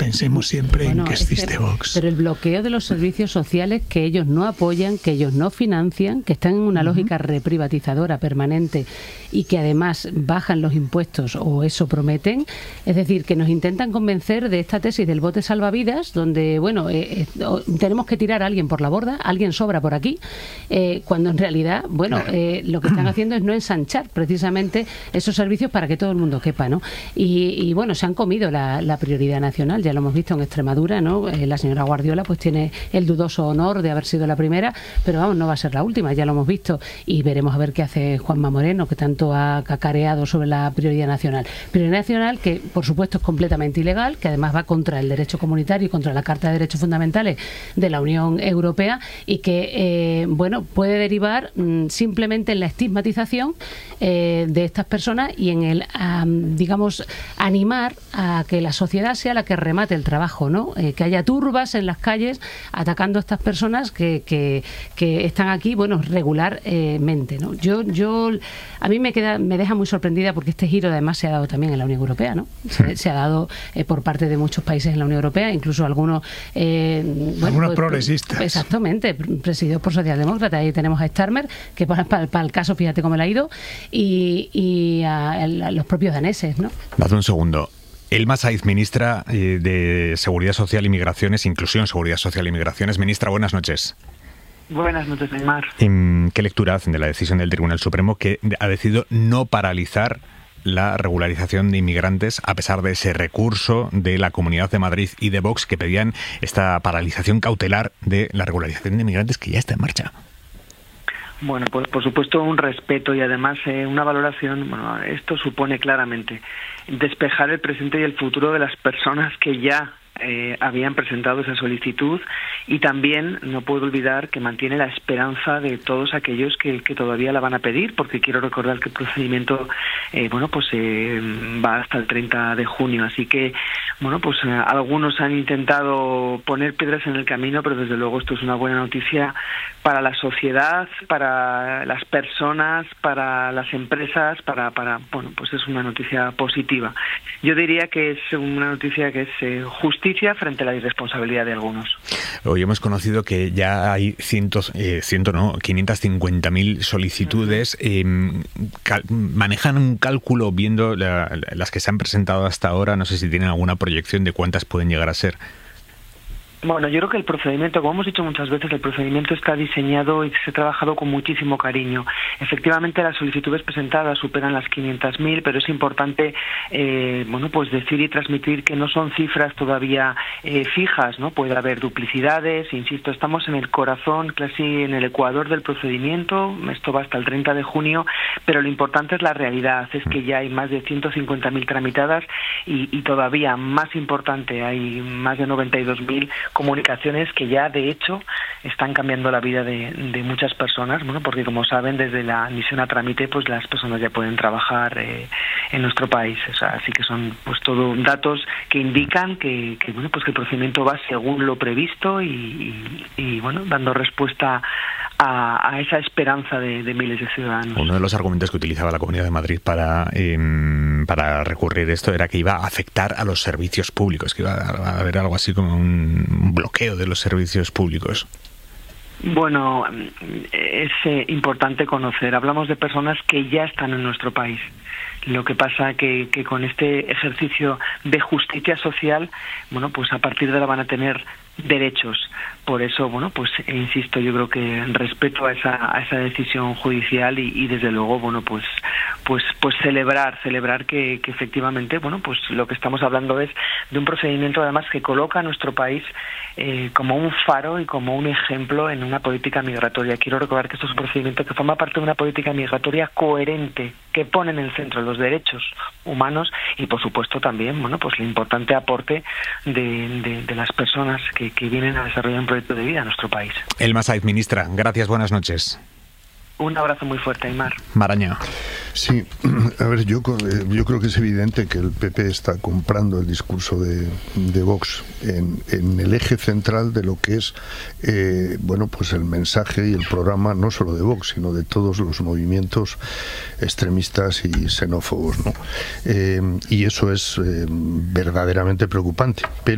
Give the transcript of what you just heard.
pensemos siempre en que existe Vox. Pero el bloqueo de los servicios sociales que ellos no apoyan, que ellos no financian, que están en una lógica reprivatizadora permanente y que además bajan los impuestos, o eso prometen, es decir, que nos intentan convencer de esta tesis del bote salvavidas, donde, bueno, tenemos que tirar a alguien por la borda, alguien sobra por aquí, cuando en realidad, bueno, lo que están haciendo es no ensanchar precisamente esos servicios para que todo el mundo quepa, ¿no? Y bueno, se han comido la prioridad nacional, ya lo hemos visto en Extremadura, ¿no? La señora Guardiola pues tiene el dudoso honor de haber sido la primera, pero vamos, no va a ser la última, ya lo hemos visto, y veremos a ver qué hace Juanma Moreno, que tanto ha cacareado sobre la prioridad nacional. Prioridad nacional que, por supuesto, es completamente ilegal, que además va contra el derecho comunitario y contra la Carta de Derechos Fundamentales de la Unión Europea, y que, bueno, puede derivar simplemente en la estigmatización de estas personas y en el, digamos, animar a que la sociedad sea la que remate el trabajo, ¿no? Que haya turbas en las calles atacando a estas personas que están aquí, bueno, regularmente, ¿no? A mí me deja muy sorprendida, porque este giro además se ha dado también en la Unión Europea, ¿no? Se ha dado por parte de muchos países en la Unión Europea, incluso algunos algunos progresistas. Exactamente, presididos por socialdemócratas. Ahí tenemos a Starmer, que para el caso, fíjate cómo le ha ido, y a los propios daneses, ¿no? Dad un segundo. Elma Saiz, ministra de Seguridad Social y Migraciones, Inclusión, Seguridad Social y Migraciones. Ministra, buenas noches. Buenas noches, Neymar. ¿Qué lectura hacen de la decisión del Tribunal Supremo, que ha decidido no paralizar la regularización de inmigrantes, a pesar de ese recurso de la Comunidad de Madrid y de Vox, que pedían esta paralización cautelar de la regularización de inmigrantes, que ya está en marcha? Bueno, pues por supuesto un respeto y además una valoración. Bueno, esto supone claramente despejar el presente y el futuro de las personas que ya habían presentado esa solicitud, y también no puedo olvidar que mantiene la esperanza de todos aquellos que todavía la van a pedir, porque quiero recordar que el procedimiento va hasta el 30 de junio, así que bueno, pues algunos han intentado poner piedras en el camino, pero desde luego esto es una buena noticia para la sociedad, para las personas, para las empresas, bueno, pues es una noticia positiva. Yo diría que es una noticia que es justicia frente a la irresponsabilidad de algunos. Hoy hemos conocido que ya hay 550.000 solicitudes. ¿Manejan un cálculo viendo las que se han presentado hasta ahora? No sé si tienen alguna proyección de cuántas pueden llegar a ser. Bueno, yo creo que el procedimiento, como hemos dicho muchas veces, el procedimiento está diseñado y se ha trabajado con muchísimo cariño. Efectivamente, las solicitudes presentadas superan las 500.000, pero es importante, pues decir y transmitir que no son cifras todavía fijas, ¿no? Puede haber duplicidades, insisto, estamos en el corazón, casi en el ecuador del procedimiento. Esto va hasta el 30 de junio, pero lo importante es la realidad, es que ya hay más de 150.000 tramitadas y todavía más importante, hay más de 92.000 comunicaciones que ya de hecho están cambiando la vida de muchas personas, bueno, porque como saben, desde la admisión a trámite pues las personas ya pueden trabajar en nuestro país, o sea, así que son pues todo datos que indican que bueno, pues que el procedimiento va según lo previsto y bueno, dando respuesta a esa esperanza de miles de ciudadanos. Uno de los argumentos que utilizaba la Comunidad de Madrid para recurrir esto era que iba a afectar a los servicios públicos, que iba a haber algo así como un bloqueo de los servicios públicos. Bueno, es importante conocer. Hablamos de personas que ya están en nuestro país. Lo que pasa que con este ejercicio de justicia social, bueno, pues a partir de ahora van a tener derechos. Por eso, bueno, pues insisto, yo creo que respeto a esa decisión judicial y desde luego, bueno, pues celebrar que efectivamente, bueno, pues lo que estamos hablando es de un procedimiento además que coloca a nuestro país como un faro y como un ejemplo en una política migratoria. Quiero recordar que esto es un procedimiento que forma parte de una política migratoria coherente, que pone en el centro los derechos humanos y por supuesto también, bueno, pues el importante aporte de las personas que vienen a desarrollar un proyecto de vida en nuestro país. Elma Saiz, ministra, gracias, buenas noches. Un abrazo muy fuerte, Aymar. Maraña. Sí, a ver, yo creo que es evidente que el PP está comprando el discurso de Vox en el eje central de lo que es pues el mensaje y el programa no solo de Vox, sino de todos los movimientos extremistas y xenófobos, ¿no? Y eso es verdaderamente preocupante. Pero